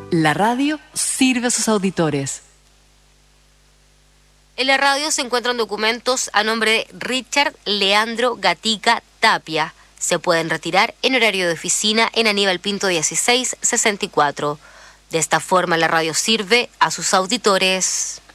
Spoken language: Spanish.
La radio sirve a sus auditores. En la radio se encuentran documentos a nombre de Richard Leandro Gatica Tapia. Se pueden retirar en horario de oficina en Aníbal Pinto 1664. De esta forma la radio sirve a sus auditores.